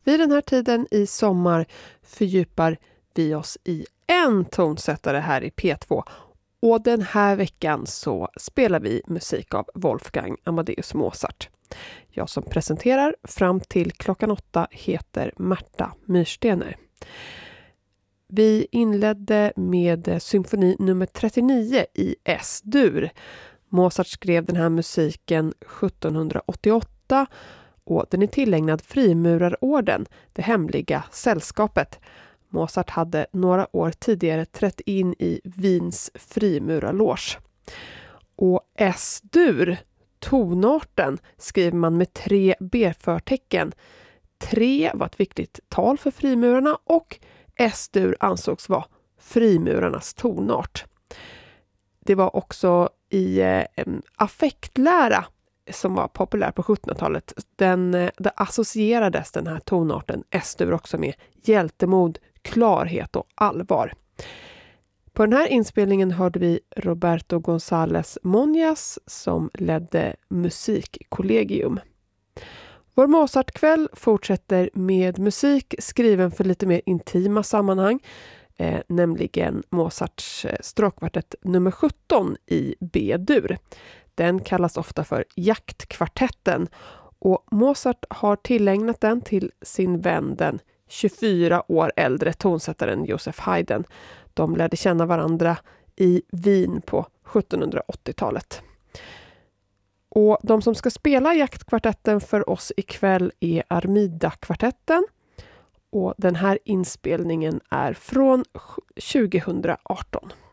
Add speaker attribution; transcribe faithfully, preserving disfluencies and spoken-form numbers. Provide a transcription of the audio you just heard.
Speaker 1: Vid den här tiden i sommar fördjupar vi oss i en tonsättare här i P två. Och den här veckan så spelar vi musik av Wolfgang Amadeus Mozart. Jag som presenterar fram till klockan åtta heter Märta Myrstener. Vi inledde med symfoni nummer trettionio i S-dur. Mozart skrev den här musiken sjuttonhundraåttioåtta och den är tillägnad Frimurarorden, det hemliga sällskapet. Mozart hade några år tidigare trätt in i Wiens frimurarloge. Och S-dur, tonarten, skriver man med tre B-förtecken. Tre var ett viktigt tal för frimurarna och S-dur ansågs vara frimurarnas tonart. Det var också i eh, affektlära som var populär på sjuttonhundratalet. Den, det associerades den här tonarten S-dur också med hjältemod, klarhet och allvar. På den här inspelningen hörde vi Roberto González Monjas som ledde Musikkollegium. Vår Mozartkväll fortsätter med musik skriven för lite mer intima sammanhang, eh, nämligen Mozarts stråkkvartett nummer sjutton i B-dur. Den kallas ofta för jaktkvartetten och Mozart har tillägnat den till sin vän, den tjugofyra år äldre tonsättaren Joseph Haydn. De lärde känna varandra i Wien på sjuttonhundraåttiotalet. Och de som ska spela jaktkvartetten för oss ikväll är Armida-kvartetten. Och den här inspelningen är från tjugohundraarton.